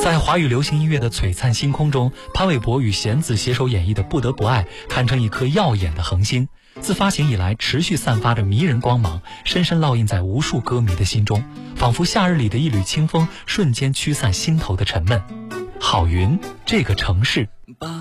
在华语流行音乐的璀璨星空中，潘玮柏与弦子携手演绎的《不得不爱》堪称一颗耀眼的恒星，自发行以来持续散发着迷人光芒，深深烙印在无数歌迷的心中，仿佛夏日里的一缕清风，瞬间驱散心头的沉闷。郝云，这个城市。